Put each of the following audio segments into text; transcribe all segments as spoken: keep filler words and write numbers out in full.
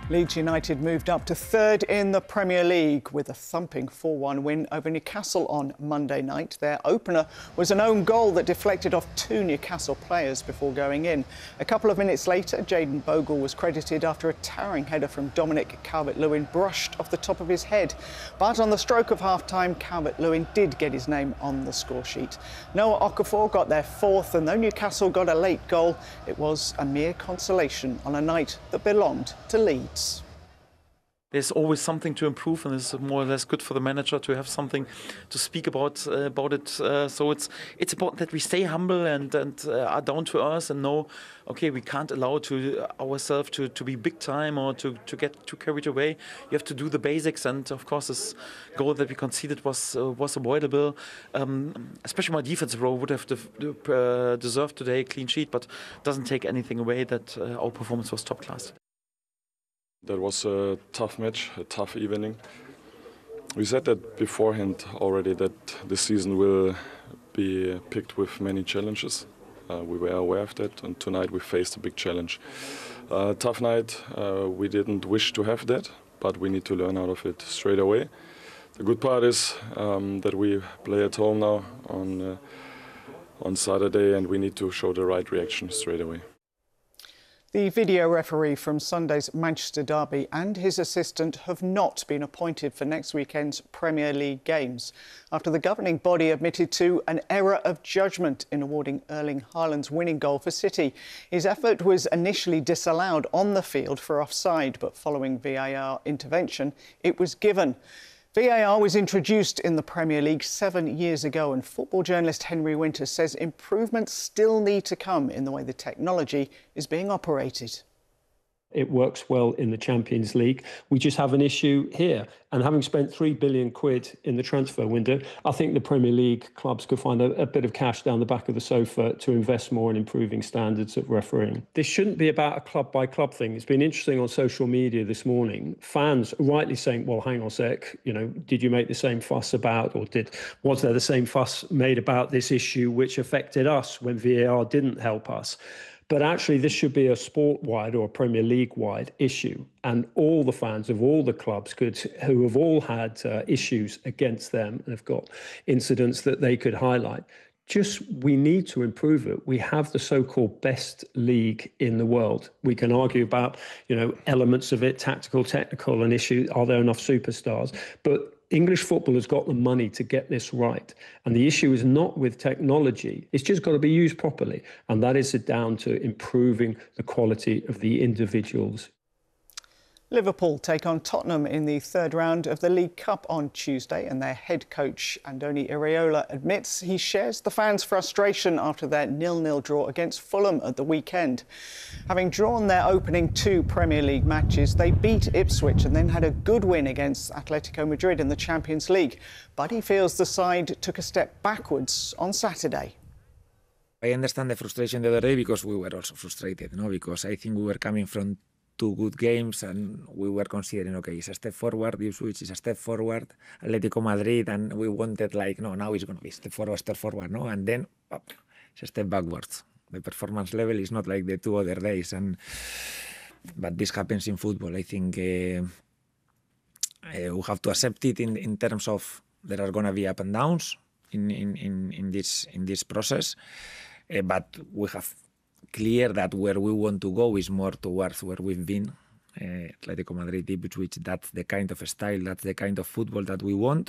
Leeds United moved up to third in the Premier League with a thumping four one win over Newcastle on Monday night. Their opener was an own goal that deflected off two Newcastle players before going in. A couple of minutes later, Jayden Bogle was credited after a towering header from Dominic Calvert-Lewin brushed off the top of his head. But on the stroke of half-time, Calvert-Lewin did get his name on the score sheet. Noah Okafor got their fourth, and though Newcastle got a late goal, it was a mere consolation on a night that belonged to Leeds. There's always something to improve, and it's more or less good for the manager to have something to speak about uh, about it. Uh, so it's it's important that we stay humble and and uh, are down to earth and know, okay, we can't allow to ourselves to, to be big time or to, to get too carried away. You have to do the basics, and of course this goal that we conceded was uh, was avoidable. Um, especially my defensive role would have de- uh, deserved today a clean sheet, but doesn't take anything away that uh, our performance was top class. That was a tough match, a tough evening. We said that beforehand already that the season will be picked with many challenges. Uh, we were aware of that, and tonight we faced a big challenge. Uh, tough night, uh, we didn't wish to have that, but we need to learn out of it straight away. The good part is um, that we play at home now on, uh, on Saturday, and we need to show the right reaction straight away. The video referee from Sunday's Manchester derby and his assistant have not been appointed for next weekend's Premier League games after the governing body admitted to an error of judgment in awarding Erling Haaland's winning goal for City. His effort was initially disallowed on the field for offside, but following V A R intervention, it was given. V A R was introduced in the Premier League seven years ago, and football journalist Henry Winters says improvements still need to come in the way the technology is being operated. It works well in the Champions League. We just have an issue here. And having spent three billion quid in the transfer window, I think the Premier League clubs could find a, a bit of cash down the back of the sofa to invest more in improving standards of refereeing. This shouldn't be about a club-by-club thing. It's been interesting on social media this morning. Fans rightly saying, well, hang on a sec, you know, did you make the same fuss about, or did was there the same fuss made about this issue which affected us when V A R didn't help us? But actually, this should be a sport-wide or a Premier League-wide issue. And all the fans of all the clubs could, who have all had uh, issues against them and have got incidents that they could highlight. Just, we need to improve it. We have the so-called best league in the world. We can argue about, you know, elements of it, tactical, technical, and issue, are there enough superstars? But English football has got the money to get this right. And the issue is not with technology. It's just got to be used properly. And that is down to improving the quality of the individuals. Liverpool take on Tottenham in the third round of the League Cup on Tuesday, and their head coach Andoni Iraola admits he shares the fans' frustration after their nil nil draw against Fulham at the weekend. Having drawn their opening two Premier League matches, they beat Ipswich and then had a good win against Atletico Madrid in the Champions League. But he feels the side took a step backwards on Saturday. I understand the frustration the other day because we were also frustrated, no? Because I think we were coming from two good games and we were considering, okay, it's a step forward, Ipswich is a step forward, Atletico Madrid, and we wanted like, no, now it's going to be step forward, step forward, no? And then oh, it's a step backwards. The performance level is not like the two other days, and but this happens in football. I think uh, uh, we have to accept it in, in terms of there are going to be up and downs in, in, in, in, this, in this process, uh, but we have clear that where we want to go is more towards where we've been. Uh, Atletico Madrid, Ipswich, that's the kind of style, that's the kind of football that we want.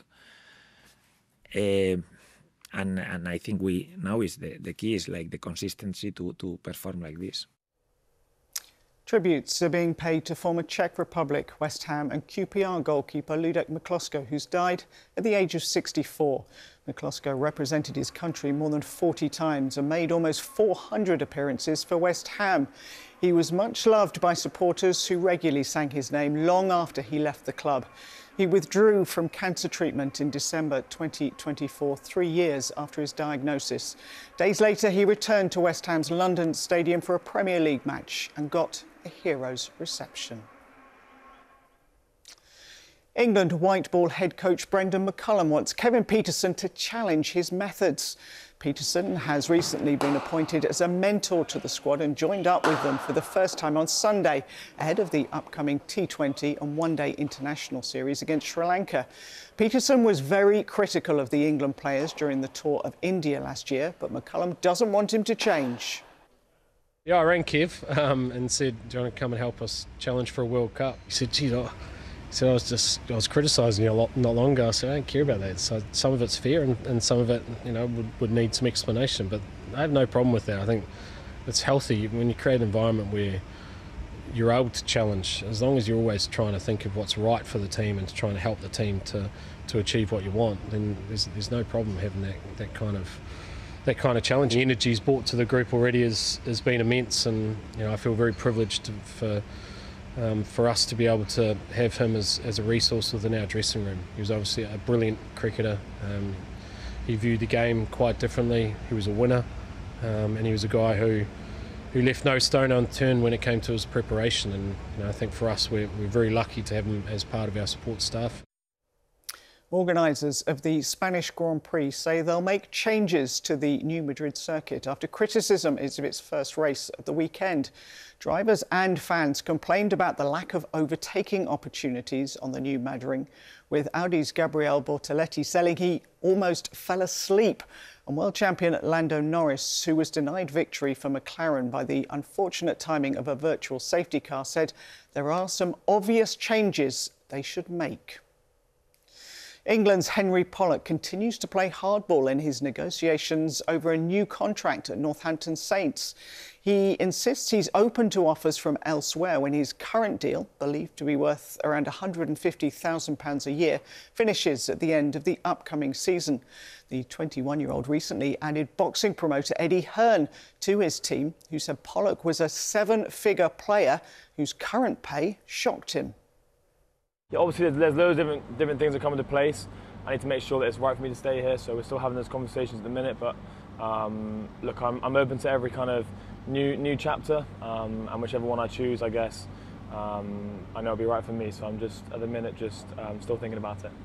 Uh, and and I think we now is the, the key is like the consistency to, to perform like this. Tributes are being paid to former Czech Republic, West Ham and Q P R goalkeeper Ludek Miklosko, who's died at the age of sixty-four. Miklosko represented his country more than forty times and made almost four hundred appearances for West Ham. He was much loved by supporters who regularly sang his name long after he left the club. He withdrew from cancer treatment in December twenty twenty-four, three years after his diagnosis. Days later, he returned to West Ham's London Stadium for a Premier League match and got a hero's reception. England white ball head coach Brendan McCullum wants Kevin Pietersen to challenge his methods. Pietersen has recently been appointed as a mentor to the squad and joined up with them for the first time on Sunday ahead of the upcoming T twenty and one-day international series against Sri Lanka. Pietersen was very critical of the England players during the tour of India last year, but McCullum doesn't want him to change. Yeah, I rang Kev um, and said, do you want to come and help us challenge for a World Cup? He said, gee, I, he said, I was just, I was criticising you a lot, not long ago. I said, I don't care about that. So some of it's fair and, and some of it, you know, would, would need some explanation. But I have no problem with that. I think it's healthy when you create an environment where you're able to challenge, as long as you're always trying to think of what's right for the team and trying to help the team to, to achieve what you want, then there's, there's no problem having that, that kind of that kind of challenge. The energy he's brought to the group already has, has been immense, and you know I feel very privileged to, for um, for us to be able to have him as, as a resource within our dressing room. He was obviously a brilliant cricketer. Um, he viewed the game quite differently. He was a winner, um, and he was a guy who who left no stone unturned when it came to his preparation. And you know I think for us we're, we're very lucky to have him as part of our support staff. Organisers of the Spanish Grand Prix say they'll make changes to the new Madrid circuit after criticism is of its first race at the weekend. Drivers and fans complained about the lack of overtaking opportunities on the new Madrid, with Audi's Gabriel Bortoletti saying he almost fell asleep. And world champion Lando Norris, who was denied victory for McLaren by the unfortunate timing of a virtual safety car, said there are some obvious changes they should make. England's Henry Pollock continues to play hardball in his negotiations over a new contract at Northampton Saints. He insists he's open to offers from elsewhere when his current deal, believed to be worth around one hundred fifty thousand pounds a year, finishes at the end of the upcoming season. The twenty-one-year-old recently added boxing promoter Eddie Hearn to his team, who said Pollock was a seven-figure player whose current pay shocked him. Yeah, obviously there's, there's loads of different, different things that come into place. I need to make sure that it's right for me to stay here, so we're still having those conversations at the minute, but um, look, I'm, I'm open to every kind of new new chapter, um, and whichever one I choose, I guess, um, I know it'll be right for me, so I'm just, at the minute, just um, still thinking about it.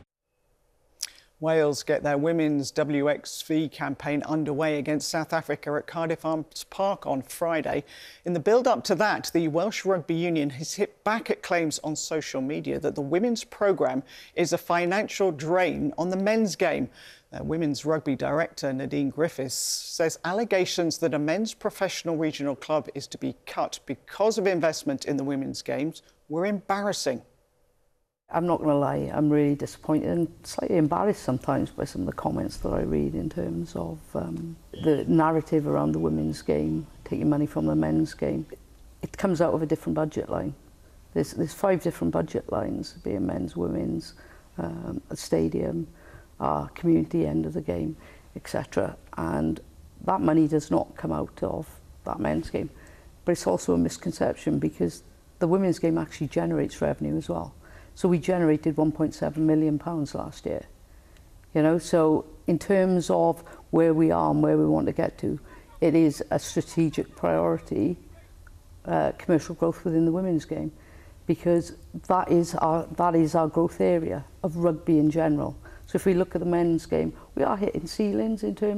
Wales get their women's W X V campaign underway against South Africa at Cardiff Arms Park on Friday. In the build-up to that, the Welsh Rugby Union has hit back at claims on social media that the women's programme is a financial drain on the men's game. Their women's rugby director, Nadine Griffiths, says allegations that a men's professional regional club is to be cut because of investment in the women's games were embarrassing. I'm not going to lie, I'm really disappointed and slightly embarrassed sometimes by some of the comments that I read in terms of um, the narrative around the women's game, taking money from the men's game. It comes out of a different budget line. There's, there's five different budget lines, being men's, women's, um, a stadium, our community end of the game, et cetera. And that money does not come out of that men's game. But it's also a misconception because the women's game actually generates revenue as well. So we generated one point seven million pounds last year. You know, so in terms of where we are and where we want to get to, it is a strategic priority, uh, commercial growth within the women's game, because that is our that is our growth area of rugby in general. So if we look at the men's game, we are hitting ceilings in terms